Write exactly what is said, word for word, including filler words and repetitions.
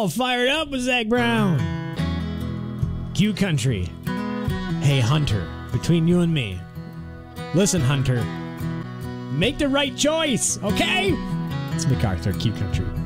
all fired up with Zach Brown. Q Country. Hey, Hunter, between you and me. Listen, Hunter. Make the right choice, okay? It's MacArthur, Q Country.